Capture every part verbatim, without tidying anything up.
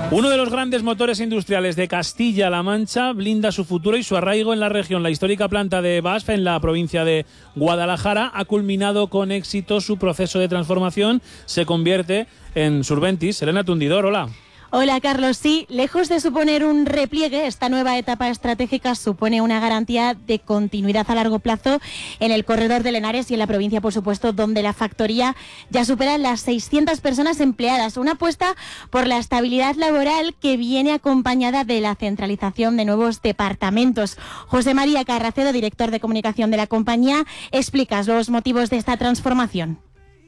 Uno de los grandes motores industriales de Castilla-La Mancha blinda su futuro y su arraigo en la región. La histórica planta de B A S F en la provincia de Guadalajara ha culminado con éxito su proceso de transformación. Se convierte en Surventis. Elena Tundidor, hola. Hola Carlos, sí, lejos de suponer un repliegue, esta nueva etapa estratégica supone una garantía de continuidad a largo plazo en el corredor del Henares y en la provincia, por supuesto, donde la factoría ya supera las seiscientas personas empleadas. Una apuesta por la estabilidad laboral que viene acompañada de la centralización de nuevos departamentos. José María Carracedo, director de comunicación de la compañía, explica los motivos de esta transformación.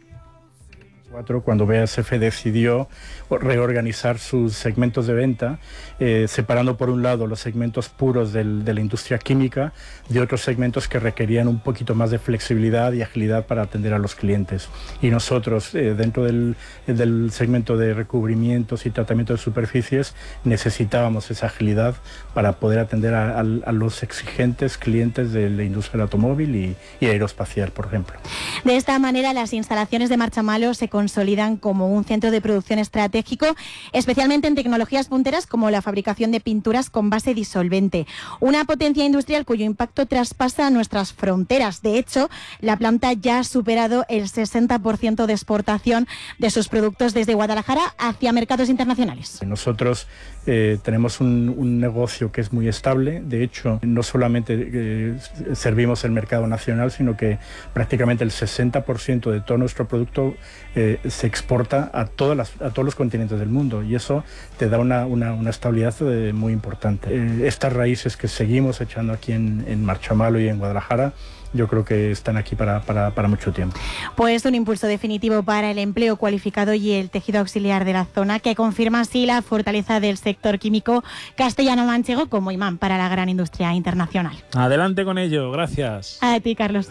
Cuando B A S F decidió reorganizar sus segmentos de venta, eh, separando por un lado los segmentos puros del, de la industria química de otros segmentos que requerían un poquito más de flexibilidad y agilidad para atender a los clientes. Y nosotros, eh, dentro del, del segmento de recubrimientos y tratamiento de superficies, necesitábamos esa agilidad para poder atender a, a, a los exigentes clientes de la industria del automóvil y, y aeroespacial, por ejemplo. De esta manera, las instalaciones de Marchamalo se consolidan como un centro de producción estratégico, especialmente en tecnologías punteras como la fabricación de pinturas con base disolvente. Una potencia industrial cuyo impacto traspasa nuestras fronteras. De hecho, la planta ya ha superado el sesenta por ciento de exportación de sus productos desde Guadalajara hacia mercados internacionales. Nosotros eh, tenemos un, un negocio que es muy estable. De hecho, no solamente eh, servimos el mercado nacional, sino que prácticamente el sesenta por ciento de todo nuestro producto eh, se exporta a, todas las, a todos los continentes del mundo, y eso te da una, una, una estabilidad eh, muy importante. Eh, estas raíces que seguimos echando aquí en, en Marchamalo y en Guadalajara, yo creo que están aquí para, para, para mucho tiempo. Pues un impulso definitivo para el empleo cualificado y el tejido auxiliar de la zona, que confirma así la fortaleza del sector químico castellano-manchego como imán para la gran industria internacional. Adelante con ello, gracias. A ti, Carlos.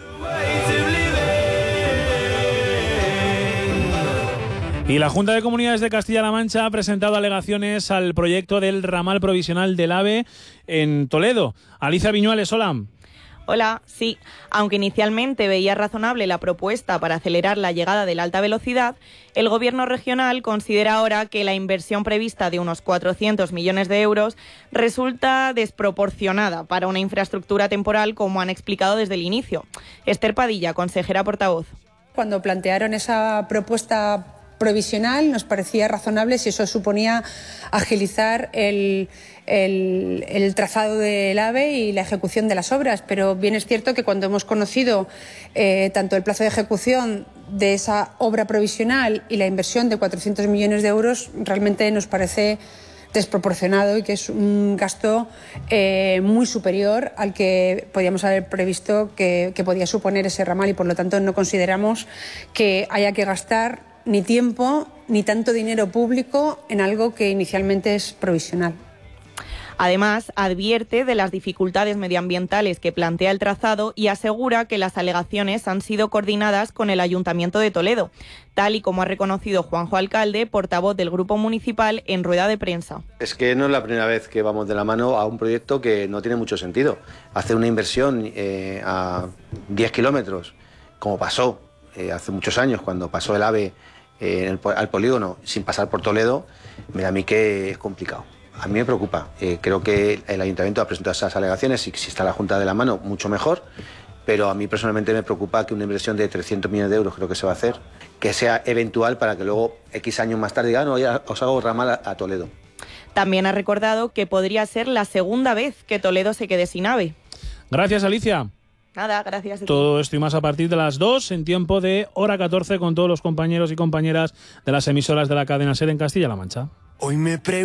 Y la Junta de Comunidades de Castilla-La Mancha ha presentado alegaciones al proyecto del ramal provisional del AVE en Toledo. Alicia Viñuales, hola. Hola, sí. Aunque inicialmente veía razonable la propuesta para acelerar la llegada de la alta velocidad, el Gobierno regional considera ahora que la inversión prevista de unos cuatrocientos millones de euros resulta desproporcionada para una infraestructura temporal, como han explicado desde el inicio. Esther Padilla, consejera portavoz. Cuando plantearon esa propuesta provisional nos parecía razonable si eso suponía agilizar el, el, el trazado del AVE y la ejecución de las obras, pero bien es cierto que cuando hemos conocido eh, tanto el plazo de ejecución de esa obra provisional y la inversión de cuatrocientos millones de euros, realmente nos parece desproporcionado y que es un gasto eh, muy superior al que podíamos haber previsto que, que podía suponer ese ramal, y por lo tanto no consideramos que haya que gastar ni tiempo ni tanto dinero público en algo que inicialmente es provisional. Además, advierte de las dificultades medioambientales que plantea el trazado y asegura que las alegaciones han sido coordinadas con el Ayuntamiento de Toledo, tal y como ha reconocido Juanjo Alcalde, portavoz del Grupo Municipal, en rueda de prensa. Es que no es la primera vez que vamos de la mano a un proyecto que no tiene mucho sentido. Hacer una inversión eh, a diez kilómetros, como pasó eh, hace muchos años cuando pasó el AVE eh, en el, al polígono sin pasar por Toledo, mira, a mí que es complicado. A mí me preocupa. Eh, creo que el Ayuntamiento ha presentado esas alegaciones y si está la Junta de la mano, mucho mejor. Pero a mí personalmente me preocupa que una inversión de trescientos millones de euros, creo que se va a hacer, que sea eventual para que luego, X años más tarde, digan, no, ya os hago ramal a, a Toledo. También ha recordado que podría ser la segunda vez que Toledo se quede sin AVE. Gracias, Alicia. Nada, gracias. Todo esto y más a partir de las dos, en tiempo de hora catorce, con todos los compañeros y compañeras de las emisoras de la cadena SER en Castilla-La Mancha. Hoy me